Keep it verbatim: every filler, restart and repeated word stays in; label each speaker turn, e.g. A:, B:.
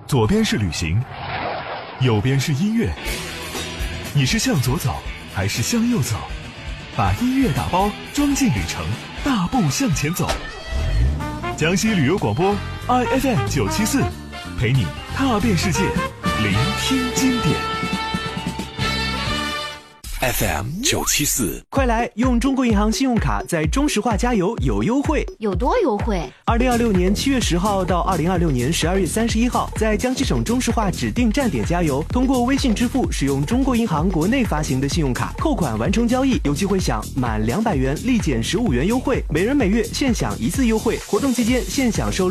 A: 左边是旅行，右边是音乐。你是向左走还是向右走？把音乐打包装进旅程，大步向前走。江西旅游广播 I F M 九七四，陪你踏遍世界，聆听经典。
B: F M 九七四，
C: 快来用中国银行信用卡在中石化加油有优惠，
D: 有多优惠？
C: 二零二六年七月十号到二零二六年十二月三十一号，在江西省中石化指定站点加油，通过微信支付使用中国银行国内发行的信用卡扣款完成交易，有机会享满两百元立减十五元优惠，每人每月限享一次优惠。活动期间限享受